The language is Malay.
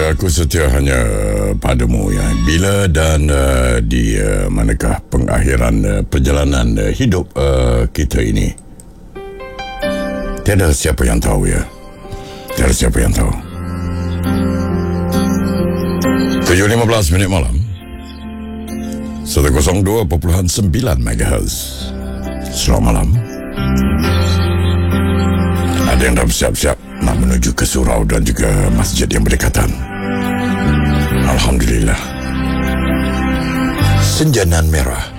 aku setia hanya padamu ya. Bila dan di manakah pengakhiran perjalanan hidup kita ini? Tiada siapa yang tahu ya. Tiada siapa yang tahu. 7.15 minit malam, 102.9 MHz. Selamat malam. Ada yang dah bersiap-siap nak menuju ke surau dan juga masjid yang berdekatan. Alhamdulillah. Senja nan merah